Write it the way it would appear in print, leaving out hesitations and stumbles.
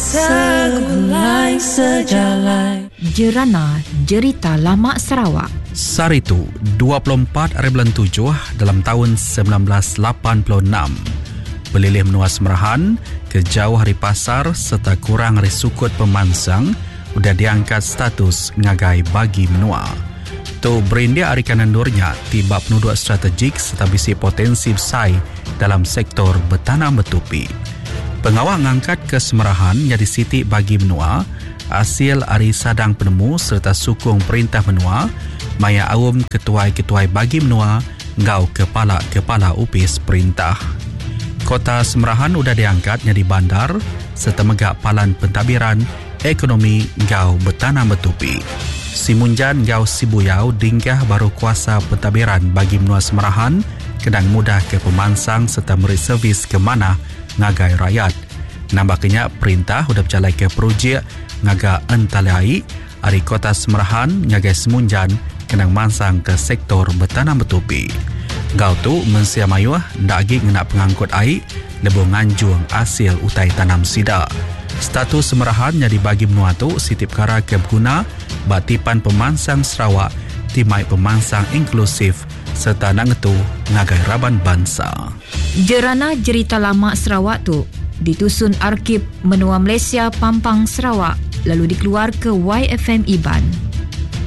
segulai sejalai. Jerana Jerita Lama Sarawak. Saritu 24/7 dalam tahun 1986. Belilih menua Semerahan ke jauh hari pasar serta kurang hari sukut pemansang sudah diangkat status ngagai bagi menua. Tu berindia hari kanandurnya tiba penduduk strategik serta bisi potensi besar dalam sektor bertanam betupi. Pengawal ngangkat ke Semerahan jadi siti bagi menua hasil hari sadang penemu serta sukung perintah menua maya awam ketuai-ketuai bagi menua ngau kepala upis perintah. Kota Semerahan sudah diangkat jadi bandar serta megak palan pentadbiran ekonomi ngau bertanam betupi. Simunjan ngau Sibuyau dinggah baru kuasa pentadbiran bagi menua Semerahan kedang mudah ke pemansang serta beri servis ke mana ngagai rakyat. Nampaknya perintah sudah berjalan ke projek ngaga entalai hari kota Semerahan ngagai Semunjan kenang mansang ke sektor bertanam betupi. Gau tu mensia mayuah ndak lagi nak pengangkut air lebih nganjung hasil utai tanam sida. Status Semerahan jadi bagi menua tu sitip kara ke berguna batipan pemansang Sarawak timai pemansang inklusif serta nangetu ngagai raban bangsa. Jerana Jerita Lama Sarawak tu ditusun Arkib Menua Malaysia Pampang Sarawak lalu dikeluar ke YFM Iban.